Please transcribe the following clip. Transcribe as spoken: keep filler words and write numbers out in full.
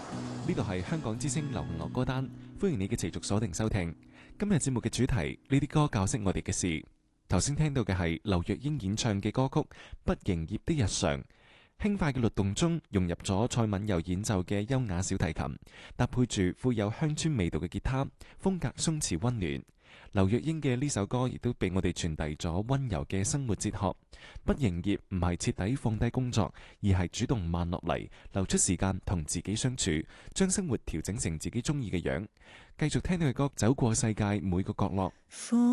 呢度係香港之聲流行樂歌單，歡迎你嘅持續鎖定收聽。今日節目嘅主題，呢啲歌教識我哋嘅事。頭先聽到嘅係劉若英演唱嘅歌曲《不營業的日常》，輕快嘅律動中融入咗蔡敏佑演奏嘅優雅小提琴，搭配住富有鄉村味道嘅吉他，風格鬆弛溫暖。劉若英嘅呢首歌亦都俾我哋傳遞咗溫柔嘅生活哲學。不營業唔係徹底放低工作，而係主動慢落嚟，留出時間同自己相處，將生活調整成自己中意嘅樣。繼續聽到嘅歌，走過世界每個角落。